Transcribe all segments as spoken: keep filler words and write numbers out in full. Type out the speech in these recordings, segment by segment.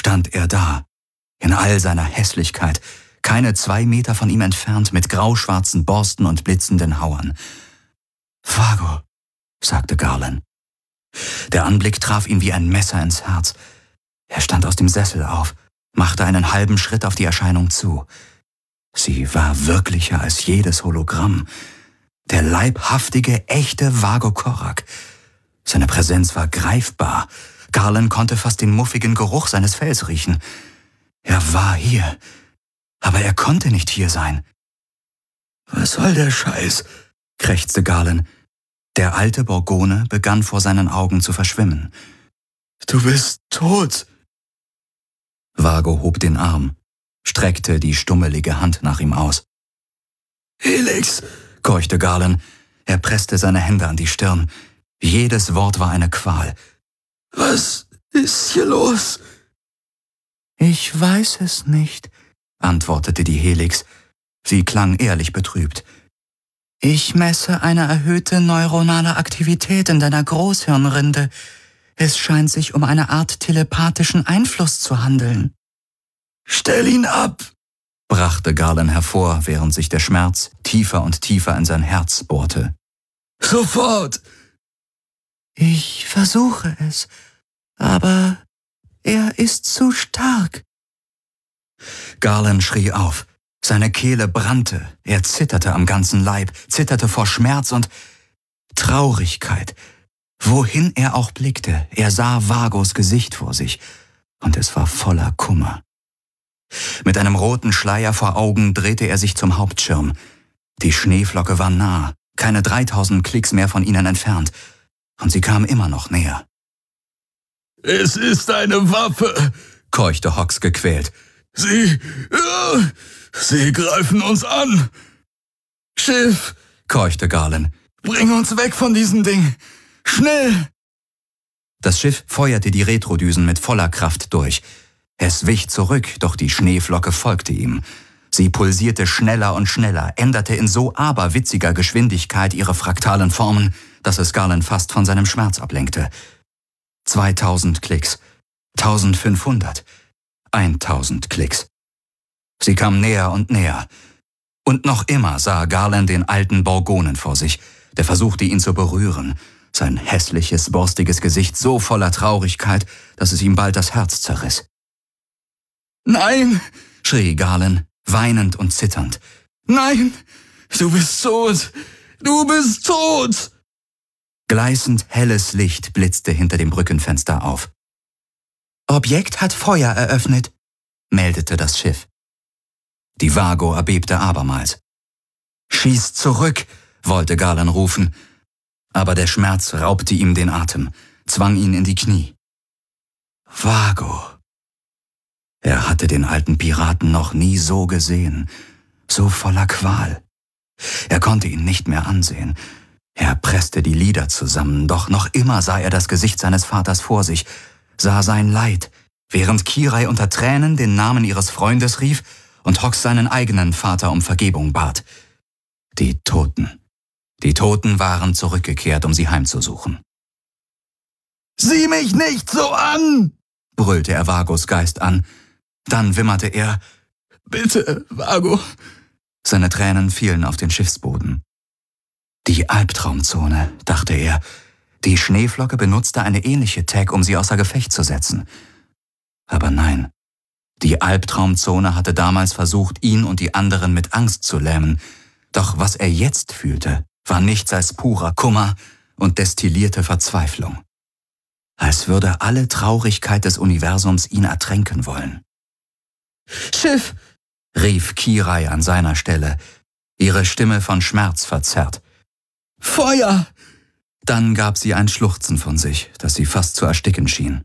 stand er da, in all seiner Hässlichkeit, keine zwei Meter von ihm entfernt, mit grauschwarzen Borsten und blitzenden Hauern. »Vago«, sagte Garland. Der Anblick traf ihn wie ein Messer ins Herz. Er stand aus dem Sessel auf, machte einen halben Schritt auf die Erscheinung zu. Sie war wirklicher als jedes Hologramm. Der leibhaftige, echte Vago Korak. Seine Präsenz war greifbar. Garland konnte fast den muffigen Geruch seines Fells riechen. Er war hier, aber er konnte nicht hier sein. »Was soll der Scheiß?«, krächzte Garland. Der alte Borgone begann vor seinen Augen zu verschwimmen. »Du bist tot!« Vago hob den Arm, streckte die stummelige Hand nach ihm aus. »Helix«, keuchte Garland. Er presste seine Hände an die Stirn. Jedes Wort war eine Qual. »Was ist hier los?« »Ich weiß es nicht«, antwortete die Helix. Sie klang ehrlich betrübt. »Ich messe eine erhöhte neuronale Aktivität in deiner Großhirnrinde. Es scheint sich um eine Art telepathischen Einfluss zu handeln.« »Stell ihn ab«, brachte Garland hervor, während sich der Schmerz tiefer und tiefer in sein Herz bohrte. »Sofort!« »Ich versuche es, aber er ist zu stark.« Garland schrie auf. Seine Kehle brannte, er zitterte am ganzen Leib, zitterte vor Schmerz und Traurigkeit. Wohin er auch blickte, er sah Vagos Gesicht vor sich, und es war voller Kummer. Mit einem roten Schleier vor Augen drehte er sich zum Hauptschirm. Die Schneeflocke war nah, keine dreitausend Klicks mehr von ihnen entfernt, und sie kam immer noch näher. »Es ist eine Waffe«, keuchte Hawks gequält. »Sie... Uh, sie greifen uns an!« »Schiff«, keuchte Garland, »bring uns weg von diesem Ding! Schnell!« Das Schiff feuerte die Retrodüsen mit voller Kraft durch. Es wich zurück, doch die Schneeflocke folgte ihm. Sie pulsierte schneller und schneller, änderte in so aberwitziger Geschwindigkeit ihre fraktalen Formen, dass es Garland fast von seinem Schmerz ablenkte. Zweitausend Klicks, tausendfünfhundert, eintausend Klicks. Sie kam näher und näher. Und noch immer sah Garland den alten Borgonen vor sich, der versuchte, ihn zu berühren. Sein hässliches, borstiges Gesicht so voller Traurigkeit, dass es ihm bald das Herz zerriss. »Nein«, schrie Garland, weinend und zitternd. »Nein, du bist tot! Du bist tot!« Gleißend helles Licht blitzte hinter dem Brückenfenster auf. »Objekt hat Feuer eröffnet«, meldete das Schiff. Die Vago erbebte abermals. »Schieß zurück«, wollte Garland rufen, aber der Schmerz raubte ihm den Atem, zwang ihn in die Knie. Vago. Er hatte den alten Piraten noch nie so gesehen, so voller Qual. Er konnte ihn nicht mehr ansehen. Er presste die Lider zusammen, doch noch immer sah er das Gesicht seines Vaters vor sich, sah sein Leid, während Kirai unter Tränen den Namen ihres Freundes rief und Hawks seinen eigenen Vater um Vergebung bat. Die Toten. Die Toten waren zurückgekehrt, um sie heimzusuchen. »Sieh mich nicht so an!« brüllte er Vagos Geist an. Dann wimmerte er, »Bitte, Vago!« Seine Tränen fielen auf den Schiffsboden. Die Albtraumzone, dachte er. Die Schneeflocke benutzte eine ähnliche Tag, um sie außer Gefecht zu setzen. Aber nein, die Albtraumzone hatte damals versucht, ihn und die anderen mit Angst zu lähmen. Doch was er jetzt fühlte, war nichts als purer Kummer und destillierte Verzweiflung. Als würde alle Traurigkeit des Universums ihn ertränken wollen. »Schiff«, rief Kirai an seiner Stelle, ihre Stimme von Schmerz verzerrt. »Feuer!« Dann gab sie ein Schluchzen von sich, das sie fast zu ersticken schien.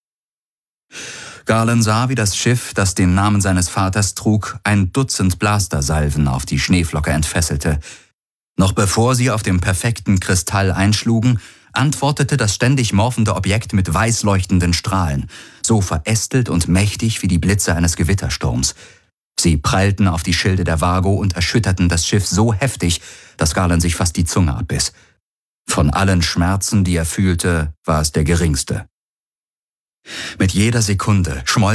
Garland sah, wie das Schiff, das den Namen seines Vaters trug, ein Dutzend Blastersalven auf die Schneeflocke entfesselte. Noch bevor sie auf dem perfekten Kristall einschlugen, antwortete das ständig morphende Objekt mit weiß leuchtenden Strahlen, so verästelt und mächtig wie die Blitze eines Gewittersturms. Sie prallten auf die Schilde der Vago und erschütterten das Schiff so heftig, dass Garland sich fast die Zunge abbiss. Von allen Schmerzen, die er fühlte, war es der geringste. Mit jeder Sekunde schmoll